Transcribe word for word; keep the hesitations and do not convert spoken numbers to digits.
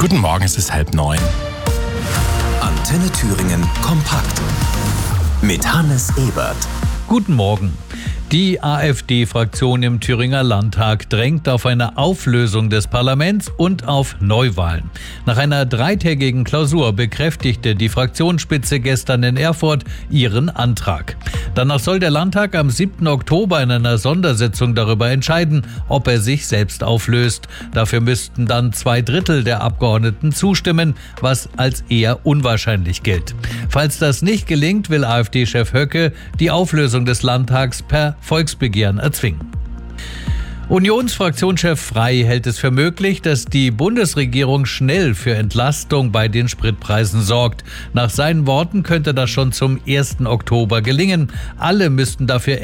Guten Morgen, es ist halb neun. Antenne Thüringen kompakt mit Hannes Ebert. Guten Morgen. Die AfD-Fraktion im Thüringer Landtag drängt auf eine Auflösung des Parlaments und auf Neuwahlen. Nach einer dreitägigen Klausur bekräftigte die Fraktionsspitze gestern in Erfurt ihren Antrag. Danach soll der Landtag am siebten Oktober in einer Sondersitzung darüber entscheiden, ob er sich selbst auflöst. Dafür müssten dann zwei Drittel der Abgeordneten zustimmen, was als eher unwahrscheinlich gilt. Falls das nicht gelingt, will AfD-Chef Höcke die Auflösung des Landtags per Volksbegehren erzwingen. Unionsfraktionschef Frey hält es für möglich, dass die Bundesregierung schnell für Entlastung bei den Spritpreisen sorgt. Nach seinen Worten könnte das schon zum ersten Oktober gelingen. Alle müssten dafür